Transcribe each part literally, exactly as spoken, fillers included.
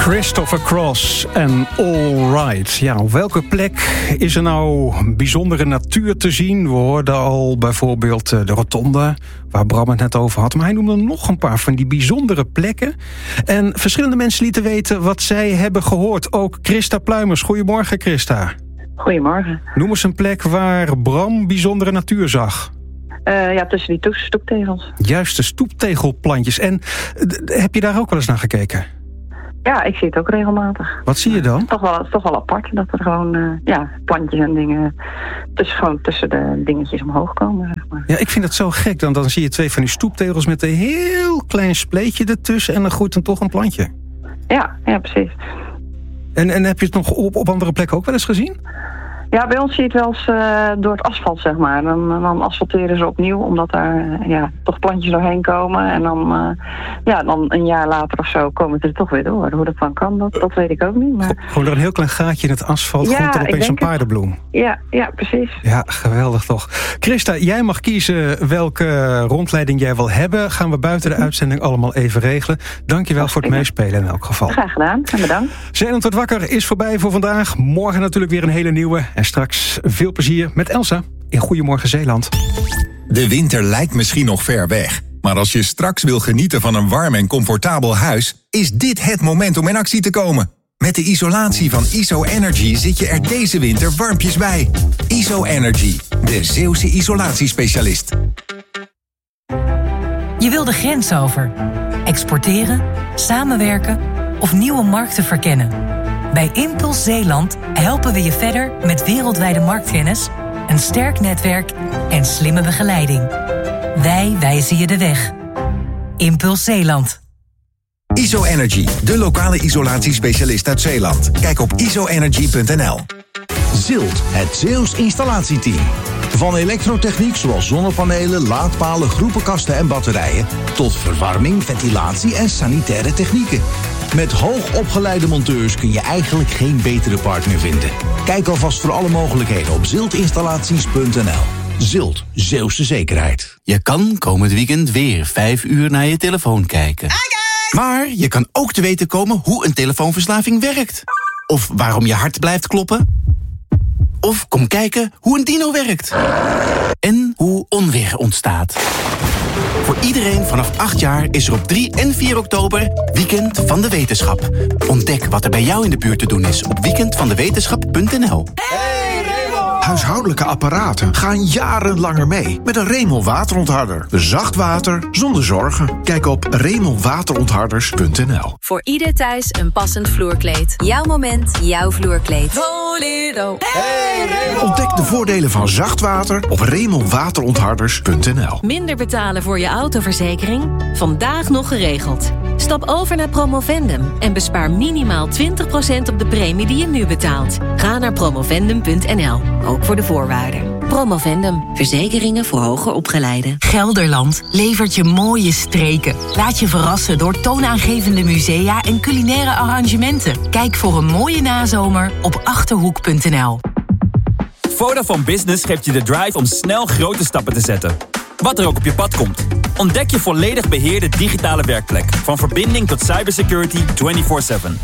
Christopher Cross en All Right. Ja, op welke plek is er nou bijzondere natuur te zien? We hoorden al bijvoorbeeld de rotonde, waar Bram het net over had. Maar hij noemde nog een paar van die bijzondere plekken. En verschillende mensen lieten weten wat zij hebben gehoord. Ook Christa Pluimers. Goedemorgen, Christa. Goedemorgen. Noem eens een plek waar Bram bijzondere natuur zag. Uh, ja, tussen die to- stoeptegels. Juist, de stoeptegelplantjes. En d- heb je daar ook wel eens naar gekeken? Ja, ik zie het ook regelmatig. Wat zie je dan? Het is toch wel, het is toch wel apart dat er gewoon uh, ja, plantjes en dingen tussen, gewoon tussen de dingetjes omhoog komen. Zeg maar. Ja, ik vind het zo gek. Dan, dan zie je twee van die stoeptegels met een heel klein spleetje ertussen en dan groeit dan toch een plantje. Ja, ja, precies. En, en heb je het nog op, op andere plekken ook wel eens gezien? Ja, bij ons zie je het wel eens uh, door het asfalt, zeg maar. Dan, dan asfalteren ze opnieuw, omdat daar uh, ja, toch plantjes doorheen komen. En dan, uh, ja, dan een jaar later of zo komen ze er toch weer door. Hoe dat dan kan, dat, dat weet ik ook niet. Maar... Gewoon door een heel klein gaatje in het asfalt ja, groeit er opeens een paardenbloem. Het. Ja, ja, precies. Ja, geweldig toch. Christa, jij mag kiezen welke rondleiding jij wil hebben. Gaan we buiten de uitzending allemaal even regelen. Dankjewel voor het meespelen in elk geval. Graag gedaan en bedankt. Zeeland wordt wakker is voorbij voor vandaag. Morgen natuurlijk weer een hele nieuwe. En straks veel plezier met Elsa in Goedemorgen Zeeland. De winter lijkt misschien nog ver weg. Maar als je straks wil genieten van een warm en comfortabel huis, is dit het moment om in actie te komen. Met de isolatie van I S O Energy zit je er deze winter warmpjes bij. I S O Energy, de Zeeuwse isolatiespecialist. Je wil de grens over. Exporteren, samenwerken of nieuwe markten verkennen. Bij Impuls Zeeland helpen we je verder met wereldwijde marktkennis, een sterk netwerk en slimme begeleiding. Wij wijzen je de weg. Impuls Zeeland. I S O Energy, de lokale isolatiespecialist uit Zeeland. Kijk op I S O energy punt n l. Zilt, het Zeeuws installatieteam. Van elektrotechniek zoals zonnepanelen, laadpalen, groepenkasten en batterijen, tot verwarming, ventilatie en sanitaire technieken. Met hoogopgeleide monteurs kun je eigenlijk geen betere partner vinden. Kijk alvast voor alle mogelijkheden op ziltinstallaties punt n l. Zilt, Zeeuwse zekerheid. Je kan komend weekend weer vijf uur naar je telefoon kijken. Maar je kan ook te weten komen hoe een telefoonverslaving werkt. Of waarom je hart blijft kloppen. Of kom kijken hoe een dino werkt. En hoe onweer ontstaat. Voor iedereen vanaf acht jaar is er op drie en vier oktober Weekend van de Wetenschap. Ontdek wat er bij jou in de buurt te doen is op weekend van de wetenschap punt n l. Huishoudelijke apparaten gaan jarenlanger mee met een Remel waterontharder. Zacht water zonder zorgen. Kijk op remel waterontharders punt n l. Voor ieder thuis een passend vloerkleed. Jouw moment, jouw vloerkleed. Hey, ontdek de voordelen van zacht water op remel waterontharders punt n l. Minder betalen voor je autoverzekering? Vandaag nog geregeld. Stap over naar Promovendum en bespaar minimaal twintig procent op de premie die je nu betaalt. Ga naar promovendum punt n l, ook voor de voorwaarden. Promovendum, verzekeringen voor hoger opgeleiden. Gelderland levert je mooie streken. Laat je verrassen door toonaangevende musea en culinaire arrangementen. Kijk voor een mooie nazomer op achterhoek punt n l. Vodafone Business geeft je de drive om snel grote stappen te zetten. Wat er ook op je pad komt. Ontdek je volledig beheerde digitale werkplek. Van verbinding tot cybersecurity vierentwintig zeven.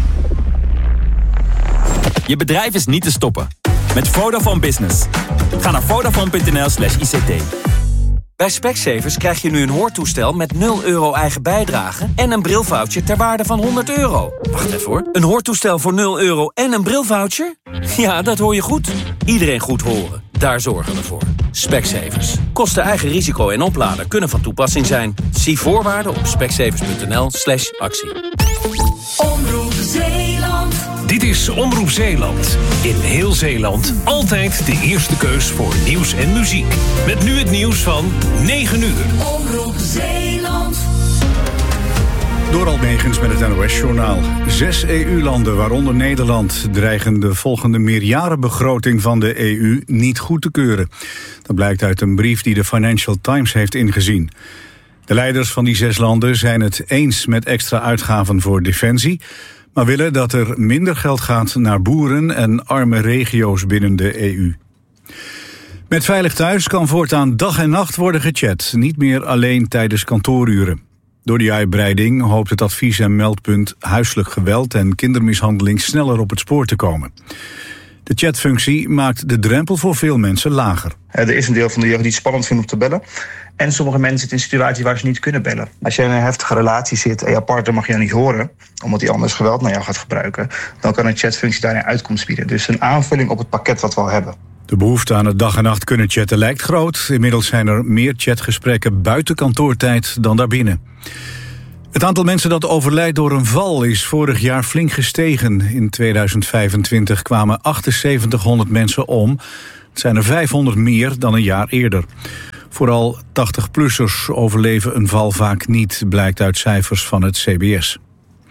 Je bedrijf is niet te stoppen. Met Vodafone Business. Ga naar vodafone punt n l slash i c t. Bij Specsavers krijg je nu een hoortoestel met nul euro eigen bijdrage en een brilvoucher ter waarde van honderd euro. Wacht even hoor. Een hoortoestel voor nul euro en een brilvoucher? Ja, dat hoor je goed. Iedereen goed horen. Daar zorgen we voor. Specsavers. Kosten eigen risico en oplader kunnen van toepassing zijn. Zie voorwaarden op specsavers punt n l slash actie. Omroep Zeeland. Dit is Omroep Zeeland. In heel Zeeland altijd de eerste keus voor nieuws en muziek. Met nu het nieuws van negen uur. Omroep Zeeland. Door Negens met het N O S-journaal. Zes E U-landen, waaronder Nederland, dreigen de volgende meerjarenbegroting van de E U niet goed te keuren. Dat blijkt uit een brief die de Financial Times heeft ingezien. De leiders van die zes landen zijn het eens met extra uitgaven voor defensie, maar willen dat er minder geld gaat naar boeren en arme regio's binnen de E U. Met Veilig Thuis kan voortaan dag en nacht worden gechat, niet meer alleen tijdens kantooruren. Door die uitbreiding hoopt het advies- en meldpunt huiselijk geweld en kindermishandeling sneller op het spoor te komen. De chatfunctie maakt de drempel voor veel mensen lager. Er is een deel van de jeugd die het spannend vindt om te bellen. En sommige mensen zitten in een situatie waar ze niet kunnen bellen. Als je in een heftige relatie zit en jouw partner mag je dan niet horen, omdat hij anders geweld naar jou gaat gebruiken, dan kan een chatfunctie daar een uitkomst bieden. Dus een aanvulling op het pakket wat we al hebben. De behoefte aan het dag en nacht kunnen chatten lijkt groot. Inmiddels zijn er meer chatgesprekken buiten kantoortijd dan daarbinnen. Het aantal mensen dat overlijdt door een val is vorig jaar flink gestegen. In tweeduizend vijfentwintig kwamen achtenzeventighonderd mensen om. Het zijn er vijfhonderd meer dan een jaar eerder. Vooral tachtig-plussers overleven een val vaak niet, blijkt uit cijfers van het C B S.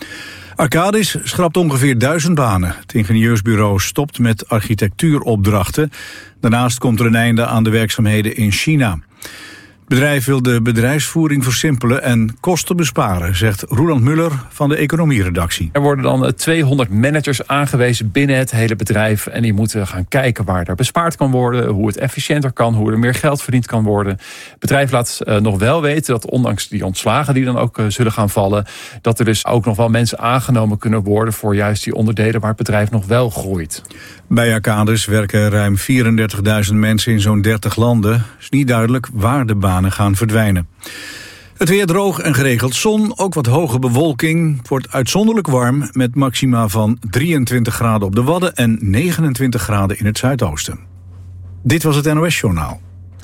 Arcadis schrapt ongeveer duizend banen. Het ingenieursbureau stopt met architectuuropdrachten. Daarnaast komt er een einde aan de werkzaamheden in China. Het bedrijf wil de bedrijfsvoering versimpelen en kosten besparen, zegt Roland Muller van de economieredactie. Er worden dan tweehonderd managers aangewezen binnen het hele bedrijf en die moeten gaan kijken waar er bespaard kan worden, hoe het efficiënter kan, hoe er meer geld verdiend kan worden. Het bedrijf laat uh, nog wel weten dat ondanks die ontslagen die dan ook uh, zullen gaan vallen, dat er dus ook nog wel mensen aangenomen kunnen worden voor juist die onderdelen waar het bedrijf nog wel groeit. Bij Arcadis werken ruim vierendertigduizend mensen in zo'n dertig landen. Het is niet duidelijk waar de banen gaan verdwijnen. Het weer droog en geregeld zon, ook wat hoge bewolking. Het wordt uitzonderlijk warm met maxima van drieëntwintig graden op de Wadden en negenentwintig graden in het zuidoosten. Dit was het N O S-journaal.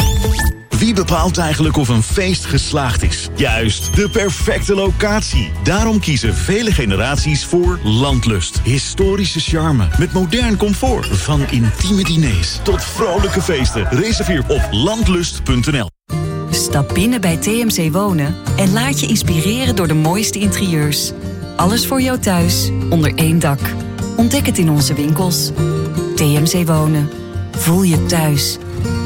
Wie bepaalt eigenlijk of een feest geslaagd is? Juist, de perfecte locatie. Daarom kiezen vele generaties voor Landlust. Historische charme met modern comfort. Van intieme diners tot vrolijke feesten. Reserveer op landlust punt n l. Stap binnen bij T M C Wonen en laat je inspireren door de mooiste interieurs. Alles voor jou thuis, onder één dak. Ontdek het in onze winkels. T M C Wonen. Voel je thuis.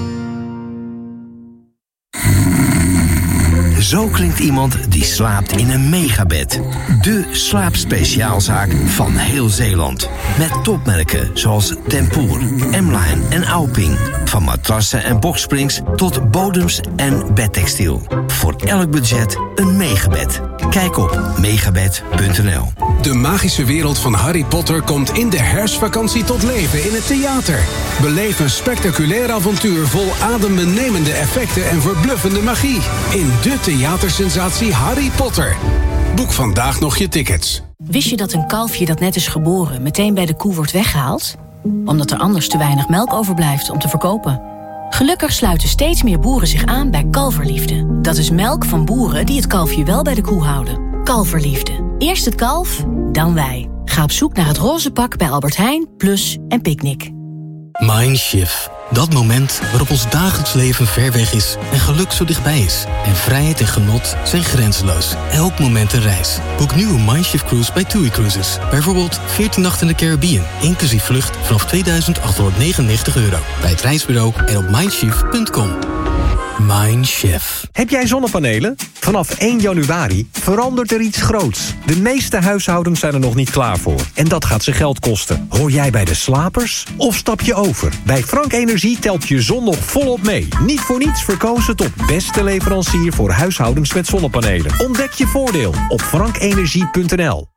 Zo klinkt iemand die slaapt in een megabed. De slaapspeciaalzaak van heel Zeeland. Met topmerken zoals Tempoor, M-Line en Auping. Van matrassen en boxsprings tot bodems en bedtextiel. Voor elk budget een megabed. Kijk op megabed punt n l. De magische wereld van Harry Potter komt in de herfstvakantie tot leven in het theater. Beleef een spectaculair avontuur vol adembenemende effecten en verbluffende magie. In de theatersensatie Harry Potter. Boek vandaag nog je tickets. Wist je dat een kalfje dat net is geboren meteen bij de koe wordt weggehaald? Omdat er anders te weinig melk overblijft om te verkopen. Gelukkig sluiten steeds meer boeren zich aan bij Kalverliefde. Dat is melk van boeren die het kalfje wel bij de koe houden. Kalverliefde. Eerst het kalf, dan wij. Ga op zoek naar het roze pak bij Albert Heijn, Plus en Picnic. Mindshift. Dat moment waarop ons dagelijks leven ver weg is en geluk zo dichtbij is. En vrijheid en genot zijn grenzeloos. Elk moment een reis. Boek nu een Mindshift cruise bij TUI Cruises. Bijvoorbeeld veertien nachten in de Caribbean, inclusief vlucht vanaf tweeduizend achthonderdnegenennegentig euro. Bij het reisbureau en op mindshift punt com. Mindshift. Heb jij zonnepanelen? Vanaf één januari verandert er iets groots. De meeste huishoudens zijn er nog niet klaar voor. En dat gaat ze geld kosten. Hoor jij bij de slapers? Of stap je over? Bij Frank Energie telt je zon nog volop mee. Niet voor niets verkozen tot beste leverancier voor huishoudens met zonnepanelen. Ontdek je voordeel op frank energie punt n l.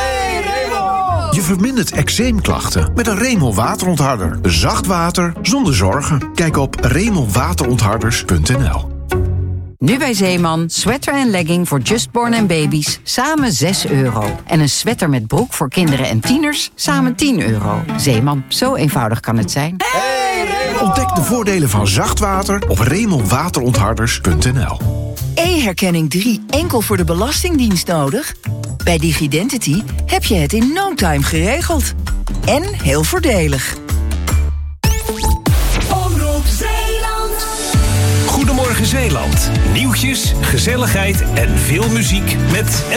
Je vermindert eczeemklachten met een Remel waterontharder. Zacht water zonder zorgen. Kijk op remel waterontharders punt n l. Nu bij Zeeman, sweater en legging voor justborn en baby's, samen zes euro. En een sweater met broek voor kinderen en tieners, samen tien euro. Zeeman, zo eenvoudig kan het zijn. Ontdek de voordelen van zacht water op remel waterontharders punt n l. E-herkenning drie enkel voor de Belastingdienst nodig? Bij Digidentity heb je het in no time geregeld. En heel voordelig. Omroep Zeeland. Goedemorgen Zeeland. Nieuwtjes, gezelligheid en veel muziek met